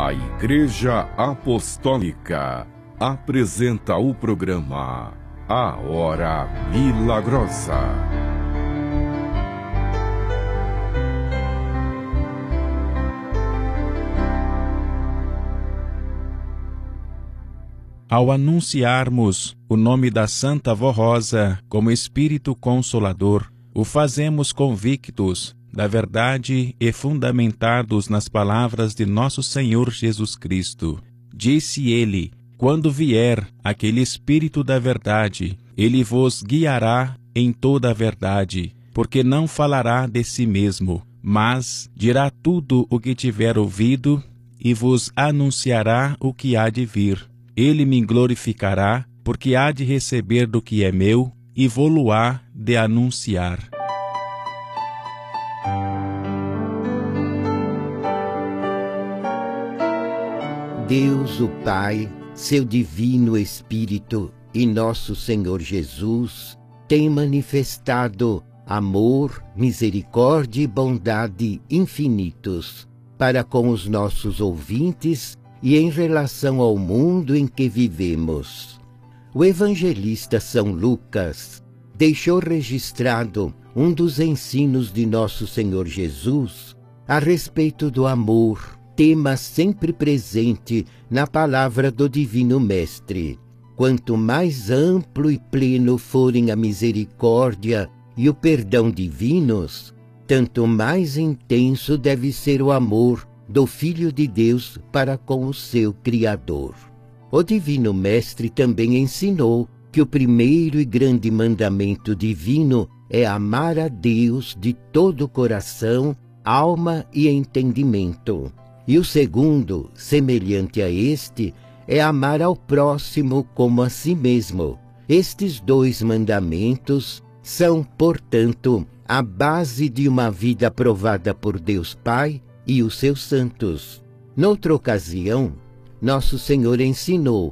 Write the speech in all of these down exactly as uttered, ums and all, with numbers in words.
A Igreja Apostólica apresenta o programa A Hora Milagrosa. Ao anunciarmos o nome da Santa Vó Rosa como Espírito Consolador, o fazemos convictos da verdade e fundamentados nas palavras de nosso Senhor Jesus Cristo. Disse ele: quando vier aquele Espírito da verdade, ele vos guiará em toda a verdade, porque não falará de si mesmo, mas dirá tudo o que tiver ouvido e vos anunciará o que há de vir. Ele me glorificará, porque há de receber do que é meu e vô-lo-á de anunciar. Deus, o Pai, seu Divino Espírito e nosso Senhor Jesus têm manifestado amor, misericórdia e bondade infinitos para com os nossos ouvintes e em relação ao mundo em que vivemos. O evangelista São Lucas deixou registrado um dos ensinos de nosso Senhor Jesus a respeito do amor, tema sempre presente na palavra do Divino Mestre. Quanto mais amplo e pleno forem a misericórdia e o perdão divinos, tanto mais intenso deve ser o amor do Filho de Deus para com o seu Criador. O Divino Mestre também ensinou que o primeiro e grande mandamento divino é amar a Deus de todo o coração, alma e entendimento. E o segundo, semelhante a este, é amar ao próximo como a si mesmo. Estes dois mandamentos são, portanto, a base de uma vida aprovada por Deus Pai e os seus santos. Noutra ocasião, nosso Senhor ensinou: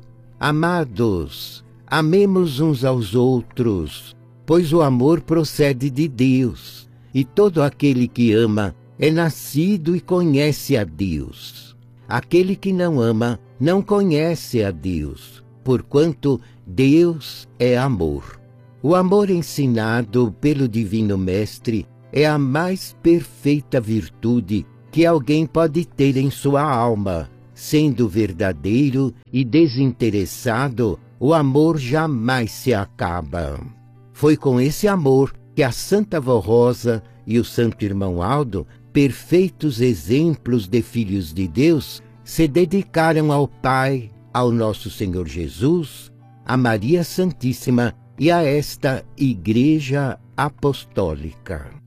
amados, amemos uns aos outros, pois o amor procede de Deus, e todo aquele que ama é nascido e conhece a Deus. Aquele que não ama não conhece a Deus, porquanto Deus é amor. O amor ensinado pelo Divino Mestre é a mais perfeita virtude que alguém pode ter em sua alma. Sendo verdadeiro e desinteressado, o amor jamais se acaba. Foi com esse amor que a Santa Vó Rosa e o Santo Irmão Aldo, perfeitos exemplos de filhos de Deus, se dedicaram ao Pai, ao nosso Senhor Jesus, a Maria Santíssima e a esta Igreja Apostólica.